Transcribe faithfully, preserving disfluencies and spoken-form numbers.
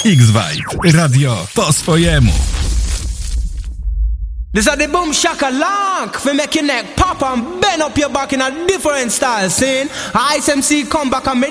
X-Vibe, radio po swojemu. This is the boom shaka lock for make your neck pop and bend up your back in a different style. Saying I S M C come back and make